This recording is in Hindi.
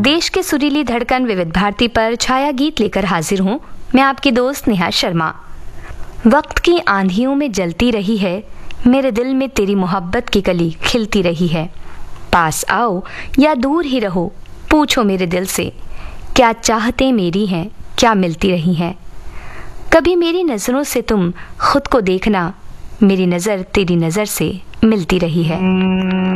देश के सुरीली धड़कन विविध भारती पर छाया गीत लेकर हाजिर हूँ। मैं आपकी दोस्त नेहा शर्मा। वक्त की आंधियों में जलती रही है, मेरे दिल में तेरी मोहब्बत की कली खिलती रही है। पास आओ या दूर ही रहो, पूछो मेरे दिल से, क्या चाहते मेरी हैं, क्या मिलती रही हैं। कभी मेरी नज़रों से तुम खुद को देखना, मेरी नज़र तेरी नज़र से मिलती रही है।